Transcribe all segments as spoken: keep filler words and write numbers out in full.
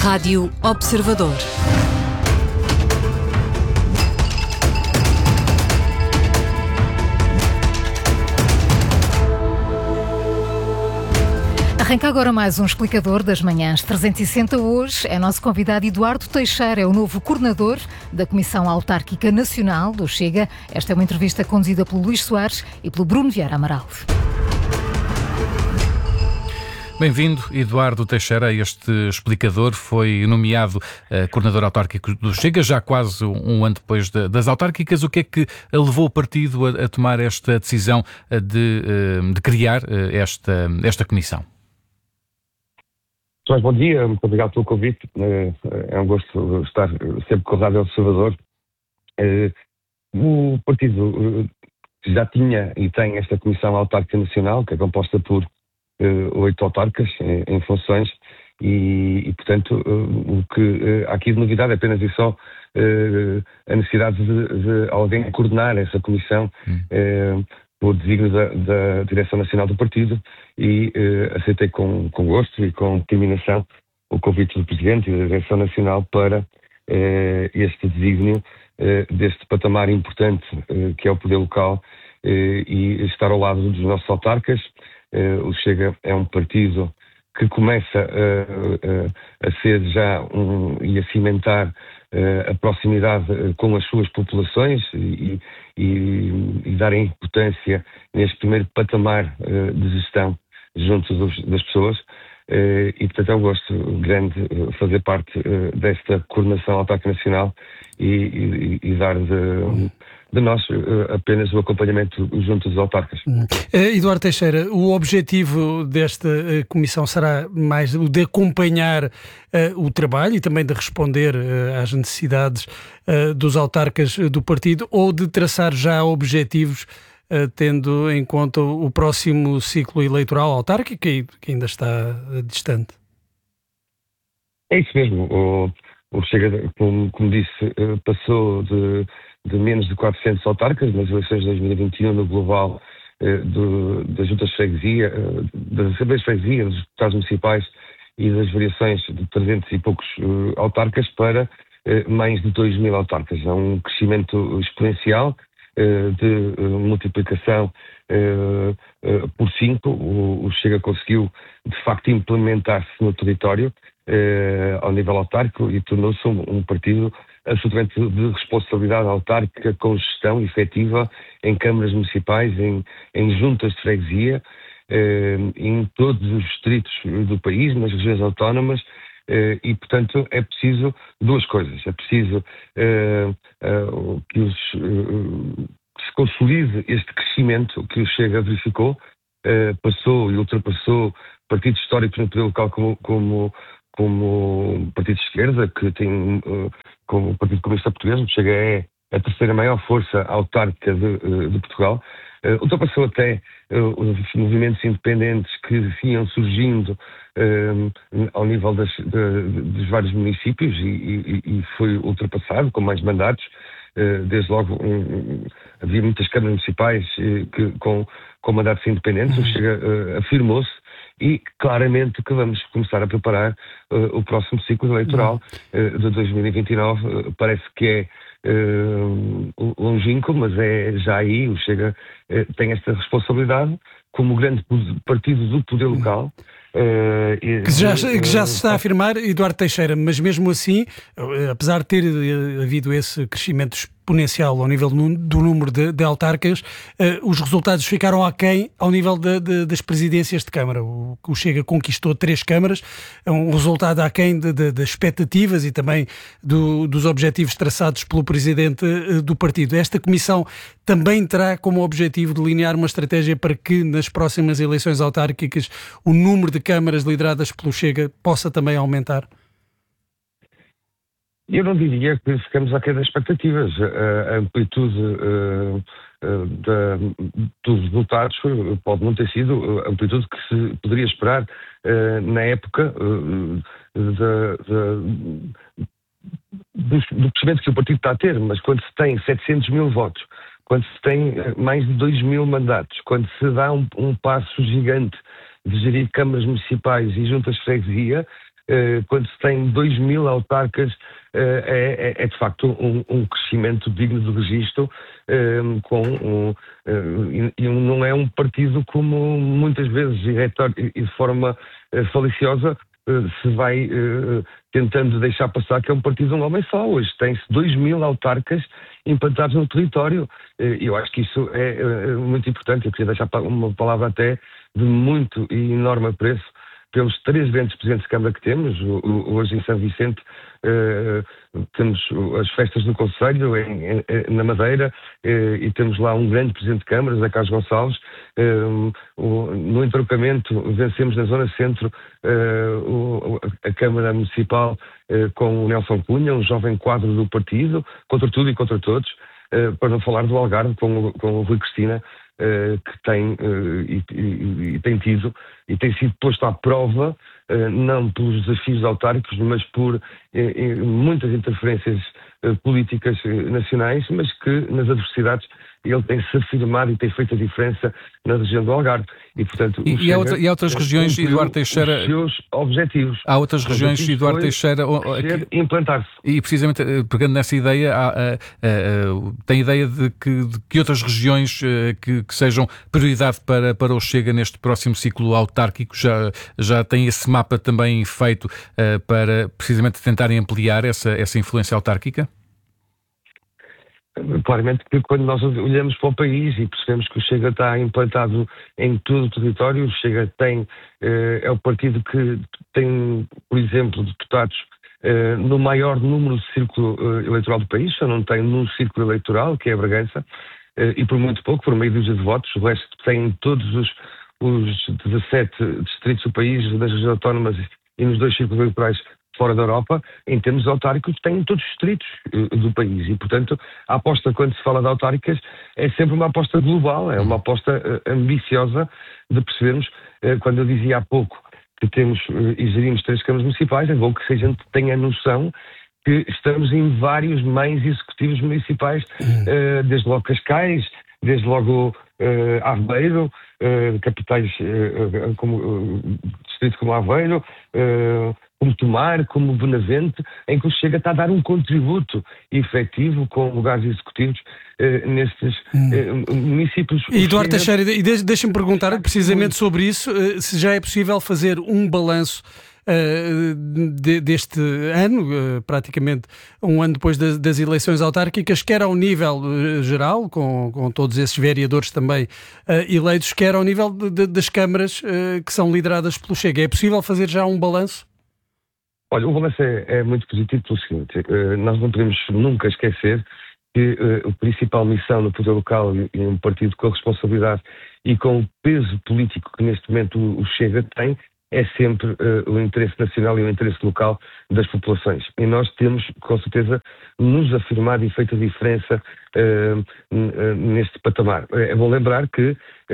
Rádio Observador. Arranca agora mais um explicador das manhãs trezentos e sessenta. Hoje é nosso convidado Eduardo Teixeira, é o novo coordenador da Comissão Autárquica Nacional do Chega. Esta é uma entrevista conduzida pelo Luís Soares e pelo Bruno Vieira Amaral. Bem-vindo, Eduardo Teixeira. Este explicador foi nomeado uh, coordenador autárquico do Chega, já quase um ano depois de, das autárquicas. O que é que levou o partido a, a tomar esta decisão de, uh, de criar uh, esta, esta comissão? Mas bom dia, muito obrigado pelo convite. É um gosto estar sempre com a Rádio Observador. O partido já tinha e tem esta Comissão Autárquica Nacional, que é composta por oito autarcas em funções e, e portanto, o que há aqui de novidade é apenas e só a necessidade de, de alguém coordenar essa comissão hum. por desígnio da, da Direção Nacional do Partido e eh, aceitei com, com gosto e com determinação o convite do Presidente e da Direção Nacional para eh, este desígnio eh, deste patamar importante eh, que é o poder local eh, e estar ao lado dos nossos autarcas. Eh, o Chega é um partido que começa a, a, a ser já um, e a cimentar a proximidade com as suas populações e, e, e dar importância neste primeiro patamar de gestão junto dos, das pessoas e, portanto, é um gosto grande fazer parte desta coordenação autárquica nacional e, e, e dar de, de nós apenas o acompanhamento junto dos autarcas. Eduardo Teixeira, o objetivo desta comissão será mais o de acompanhar uh, o trabalho e também de responder uh, às necessidades uh, dos autarcas do partido ou de traçar já objetivos uh, tendo em conta o próximo ciclo eleitoral autárquico que, que ainda está uh, distante? É isso mesmo. O, o Chega, como, como disse, uh, passou de de menos de quatrocentos autarcas nas eleições de dois mil e vinte e um no global eh, do, das juntas de freguesia, eh, das assembleias de freguesia, dos deputados municipais e das variações de trezentos e poucos eh, autarcas para eh, mais de dois mil autarcas. É um crescimento exponencial eh, de eh, multiplicação eh, eh, por cinco. O, o Chega conseguiu, de facto, implementar-se no território eh, ao nível autárquico e tornou-se um, um partido absolutamente de responsabilidade autárquica, com gestão efetiva em câmaras municipais, em, em juntas de freguesia, eh, em todos os distritos do país, nas regiões autónomas, eh, e, portanto, é preciso duas coisas. É preciso eh, eh, que, os, eh, que se consolide este crescimento que o Chega verificou, eh, passou e ultrapassou partidos históricos no poder local como, como como partido de esquerda, que tem uh, como o Partido Comunista Português, o Chega é a terceira maior força autárquica de, de Portugal. Uh, ultrapassou até uh, os movimentos independentes que vinham surgindo uh, ao nível das, de, dos vários municípios e, e, e foi ultrapassado com mais mandatos. Uh, desde logo um, havia muitas câmaras municipais uh, que, com, com mandatos independentes. O Chega uh, afirmou-se e claramente que vamos começar a preparar uh, o próximo ciclo eleitoral uh, de dois mil e vinte e nove. Uh, parece que é uh, longínquo, mas é já aí. O Chega uh, tem esta responsabilidade como grande partido do poder local. Uh, que, já, que já se está a afirmar, Eduardo Teixeira, mas mesmo assim, apesar de ter havido esse crescimento exponencial ao nível do número de, de autarcas, uh, os resultados ficaram aquém ao nível de, de, das presidências de Câmara. O, o Chega conquistou três câmaras, é um resultado aquém de, de, das expectativas e também do, dos objetivos traçados pelo Presidente uh, do partido. Esta comissão também terá como objetivo delinear uma estratégia para que nas próximas eleições autárquicas o número de câmaras lideradas pelo Chega possa também aumentar? Eu não diria que ficamos aquém das expectativas. A, a amplitude uh, uh, da, dos resultados pode não ter sido a amplitude que se poderia esperar uh, na época uh, da, da, do, do crescimento que o partido está a ter, mas quando se tem setecentos mil votos, quando se tem mais de dois mil mandatos, quando se dá um, um passo gigante de gerir câmaras municipais e juntas de freguesia, quando se tem dois mil autarcas, é, é, é de facto um, um crescimento digno de registro, com um, e não é um partido como muitas vezes e de forma faliciosa se vai tentando deixar passar que é um partido de um homem só. Hoje tem-se dois mil autarcas implantados no território. Eu acho que isso é muito importante. Eu queria deixar uma palavra até de muito e enorme apreço pelos três grandes presidentes de Câmara que temos. Hoje em São Vicente uh, temos as festas do Conselho em, em, na Madeira uh, e temos lá um grande presidente de Câmara, José Carlos Gonçalves. Uh, o, no entroncamento vencemos na Zona Centro uh, o, a Câmara Municipal uh, com o Nelson Cunha, um jovem quadro do partido, contra tudo e contra todos. Uh, para não falar do Algarve com, com o Rui Cristina, Uh, que tem, uh, e, e, e tem tido e tem sido posto à prova, uh, não pelos desafios autárquicos, mas por uh, muitas interferências uh, políticas uh, nacionais, mas que nas adversidades ele tem-se afirmado e tem feito a diferença na região do Algarve. E, portanto, e, e, há, outra, e há outras regiões, Eduardo Teixeira... Os seus objetivos. Há outras regiões, Eduardo Teixeira... Que, implantar-se. E, precisamente, pegando nessa ideia, há, há, há, tem ideia de que, de que outras regiões que, que sejam prioridade para, para o Chega neste próximo ciclo autárquico já, já tem esse mapa também feito para, precisamente, tentarem ampliar essa, essa influência autárquica? Claramente que quando nós olhamos para o país e percebemos que o Chega está implantado em todo o território, o Chega tem, é o partido que tem, por exemplo, deputados no maior número de círculo eleitoral do país, só não tem num círculo eleitoral, que é a Bragança, e por muito pouco, por meio dúzia de votos. O resto tem todos os, os dezassete distritos do país, das regiões autónomas e nos dois círculos eleitorais fora da Europa. Em termos autárquicos, têm todos os distritos uh, do país. E, portanto, a aposta, quando se fala de autárquicas, é sempre uma aposta global, é uma aposta uh, ambiciosa de percebermos, uh, quando eu dizia há pouco que temos uh, e gerimos três câmaras municipais, é bom que a gente tenha noção que estamos em vários meios executivos municipais, uh, desde logo Cascais, desde logo uh, Aveiro, uh, capitais uh, como uh, distrito como Aveiro, uh, como Tomar, como Benavente, em que o Chega está a dar um contributo efetivo com lugares executivos uh, nestes uh, municípios. E Eduardo Teixeira, e deixa-me perguntar precisamente sobre isso, uh, se já é possível fazer um balanço Uh, de, deste ano, uh, praticamente um ano depois das, das eleições autárquicas, quer ao nível uh, geral, com, com todos esses vereadores também uh, eleitos, quer ao nível de, de, das câmaras uh, que são lideradas pelo Chega. É possível fazer já um balanço? Olha, o balanço é, é muito positivo pelo seguinte, uh, nós não podemos nunca esquecer que uh, a principal missão no poder local e um partido com a responsabilidade e com o peso político que neste momento o, o Chega tem, é sempre uh, o interesse nacional e o interesse local das populações. E nós temos, com certeza, nos afirmado e feito a diferença uh, uh, neste patamar. É bom lembrar que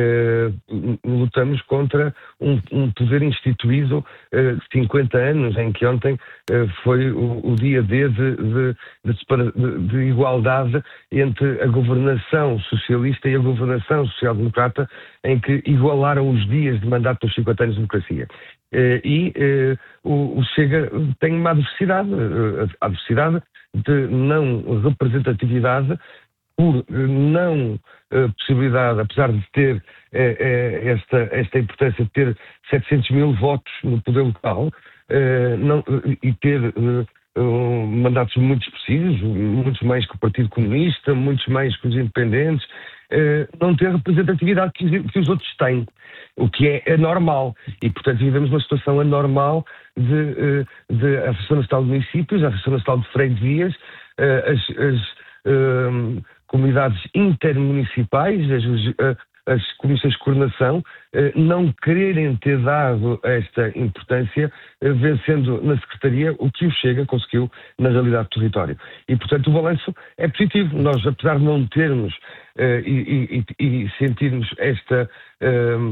uh, lutamos contra um, um poder instituído uh, cinquenta anos, em que ontem uh, foi o, o dia D de, de, de, de igualdade entre a governação socialista e a governação social-democrata, em que igualaram os dias de mandato dos cinquenta anos de democracia. Uh, e uh, o, o Chega tem uma adversidade, uh, a adversidade de não representatividade, por não uh, possibilidade, apesar de ter uh, uh, esta, esta importância de ter setecentos mil votos no poder local uh, não, uh, e ter uh, uh, mandatos muito expressivos, muitos mais que o Partido Comunista, muitos mais que os independentes, uh, não ter representatividade que, que os outros têm, o que é anormal. E, portanto, vivemos uma situação anormal de, uh, de Associação Nacional de Municípios, a Associação Nacional de Freguesias, uh, as, as uh, comunidades intermunicipais, as, as, as comissões de coordenação, não quererem ter dado esta importância, vencendo na Secretaria o que o Chega conseguiu na realidade do território. E, portanto, o balanço é positivo. Nós, apesar de não termos uh, e, e, e sentirmos esta uh,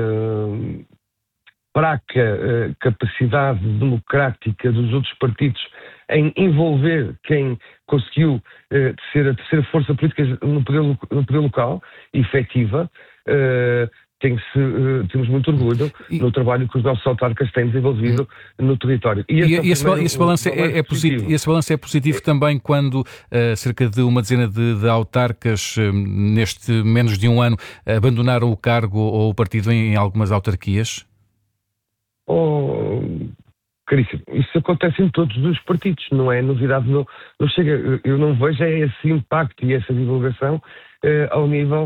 uh, fraca uh, capacidade democrática dos outros partidos em envolver quem conseguiu uh, ser a terceira força política no poder, no poder local, efetiva, uh, tem que se, uh, temos muito orgulho e... no trabalho que os nossos autarcas têm desenvolvido e... no território. E, e, esse, primeiro, esse balanço um, é, é positivo. Esse balanço é positivo é. também quando uh, cerca de uma dezena de, de autarcas, uh, neste menos de um ano, abandonaram o cargo ou o partido em, em algumas autarquias? Oh, caríssimo, isso acontece em todos os partidos, não é novidade, não, não chega, eu não vejo esse impacto e essa divulgação uh, ao nível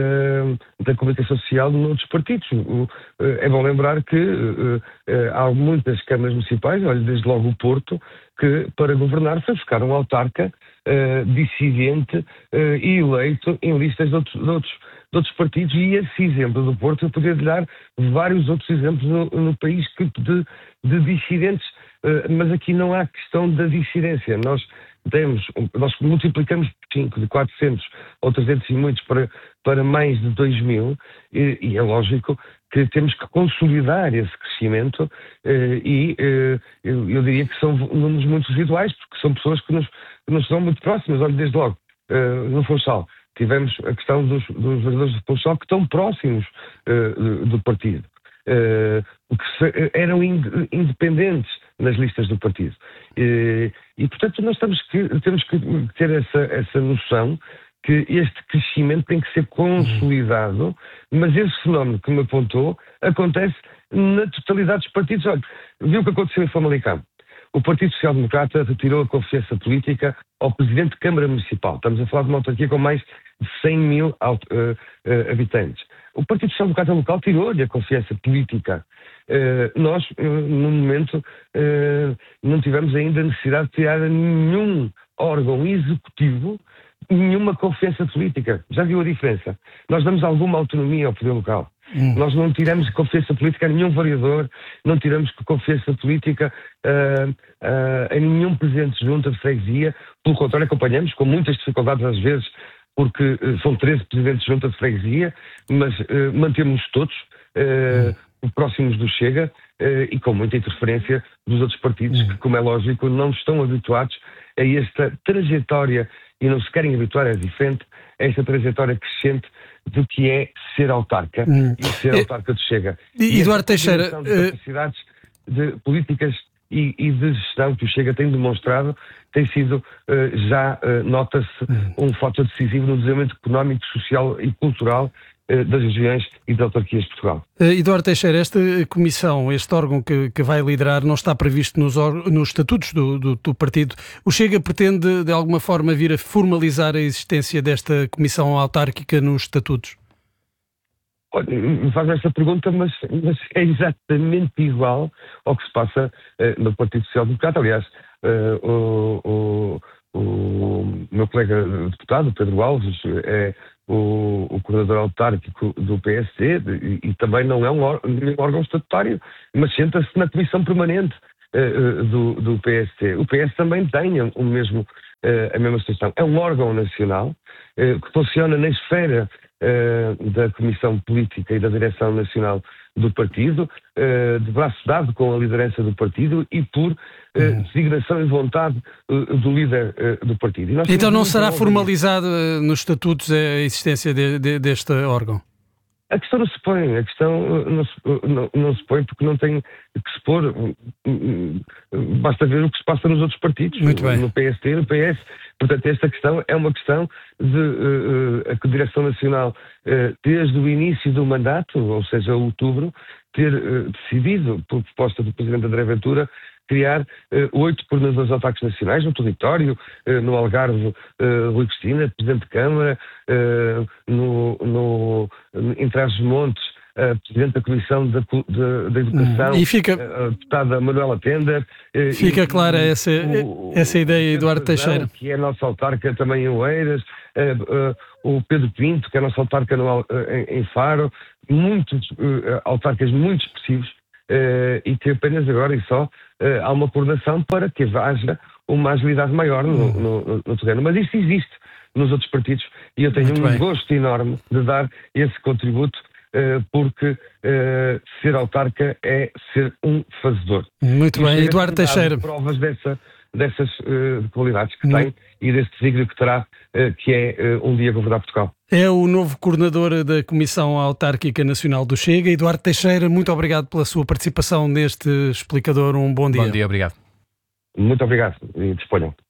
uh, da comunicação social noutros partidos. Uh, uh, é bom lembrar que uh, uh, há muitas câmaras municipais, olha, desde logo o Porto, que para governar foi buscar um autarca uh, dissidente uh, e eleito em listas de outros, de outros de outros partidos, e esse exemplo do Porto eu poderia dar vários outros exemplos no, no país que de, de dissidentes, uh, mas aqui não há questão da dissidência. Nós temos, nós multiplicamos cinco, de quatrocentos ou trezentos e muitos para, para mais de dois mil, e, e é lógico que temos que consolidar esse crescimento uh, e uh, eu, eu diria que são números muito residuais, porque são pessoas que nos, que nos são muito próximas. Olha, desde logo, uh, no Funchal, tivemos a questão dos, dos vereadores de Funchal que estão próximos uh, do, do partido, uh, que se, eram ind, independentes nas listas do partido. Uh, e, portanto, nós temos que, temos que ter essa, essa noção que este crescimento tem que ser consolidado, mas esse fenómeno que me apontou acontece na totalidade dos partidos. Olha, viu o que aconteceu em Famalicão? O Partido Social Democrata retirou a confiança política ao Presidente de Câmara Municipal. Estamos a falar de uma autarquia com mais de cem mil uh, uh, habitantes. O Partido Social Democrata local tirou-lhe a confiança política. Uh, nós, uh, no momento, uh, não tivemos ainda necessidade de tirar nenhum órgão executivo, nenhuma confiança política. Já viu a diferença? Nós damos alguma autonomia ao poder local. Hum. Nós não tiramos confiança política a nenhum vereador, não tiramos confiança política uh, uh, a nenhum presidente de junta de freguesia. Pelo contrário, acompanhamos com muitas dificuldades às vezes, porque uh, são treze presidentes de junta de freguesia, mas uh, mantemos todos uh, hum. próximos do Chega uh, e com muita interferência dos outros partidos, hum. que, como é lógico, não estão habituados a esta trajetória e não se querem habituar, é diferente, a esta trajetória crescente do que é ser autarca hum. e ser autarca do Chega. E, Eduardo Teixeira, de capacidades de políticas e, e de gestão que o Chega tem demonstrado tem sido, uh, já uh, nota-se hum. um fator decisivo no desenvolvimento económico, social e cultural uh, das regiões e das autarquias de Portugal. Uh, Eduardo Teixeira, esta comissão, este órgão que, que vai liderar, não está previsto nos, nos estatutos do, do, do partido. O Chega pretende, de alguma forma, vir a formalizar a existência desta comissão autárquica nos estatutos? Olha, me faz esta pergunta, mas, mas é exatamente igual ao que se passa uh, no Partido Social Democrata. Aliás, uh, o, o, o meu colega deputado, Pedro Alves, é o, o coordenador autárquico do P S D e, e também não é um órgão estatutário, mas senta-se na comissão permanente uh, do, do P S D. O P S também tem o mesmo, uh, a mesma situação. É um órgão nacional uh, que funciona na esfera uh, da Comissão Política e da Direção Nacional do partido, uh, de braço dado com a liderança do partido e por uh, designação e vontade uh, do líder uh, do partido. Então não será formalizado uh, nos estatutos a existência de, de, deste órgão? A questão não se põe, a questão não se, não, não se põe porque não tem que se pôr. Basta ver o que se passa nos outros partidos, Muito bem. no P S D, no P S. Portanto, esta questão é uma questão de uh, a Direção Nacional, uh, desde o início do mandato, ou seja, outubro, ter uh, decidido, por proposta do Presidente André Ventura, criar oito uh, coordenadores autarcas nacionais no território, uh, no Algarve, uh, Rui Cristina, Presidente de Câmara, uh, no, no, em Trás-os-Montes, uh, Presidente da Comissão da, da, da Educação, e fica, uh, a deputada Manuela Tender. Uh, fica e, clara essa, o, essa ideia, Eduardo Teixeira. Que é a nossa autarca também em Oeiras, uh, uh, o Pedro Pinto, que é a nossa autarca no, uh, em, em Faro, muitos uh, autarcas muito expressivos, Uh, e que apenas agora e só uh, há uma coordenação para que haja uma agilidade maior no, no, no terreno. Mas isso existe nos outros partidos e eu tenho Muito um bem. gosto enorme de dar esse contributo uh, porque uh, ser autarca é ser um fazedor. Muito e bem, Eduardo Teixeira. Provas dessa, dessas uh, qualidades que tem e desse desígnio que terá, uh, que é uh, um dia governar Portugal. É o novo coordenador da Comissão Autárquica Nacional do Chega, Eduardo Teixeira. Muito obrigado pela sua participação neste explicador. Um bom dia. Bom dia, obrigado. Muito obrigado e disponham.